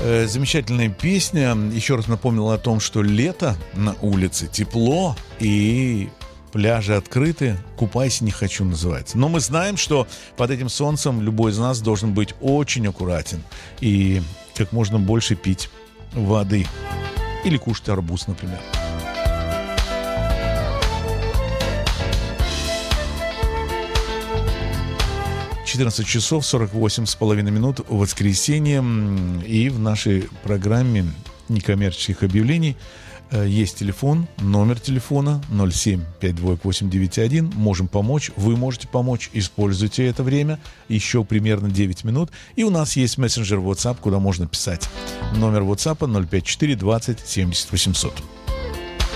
Замечательная песня. Еще раз напомнил о том, что лето на улице, тепло и пляжи открыты. «Купайся, не хочу» называется. Но мы знаем, что под этим солнцем любой из нас должен быть очень аккуратен и как можно больше пить воды. Или кушать арбуз, например. 14 часов 48,5 минут в воскресенье. И в нашей программе некоммерческих объявлений есть телефон, номер телефона 07-528-91. Можем помочь, вы можете помочь. Используйте это время. Еще примерно 9 минут. И у нас есть мессенджер WhatsApp, куда можно писать. Номер WhatsApp 054 20 70 800.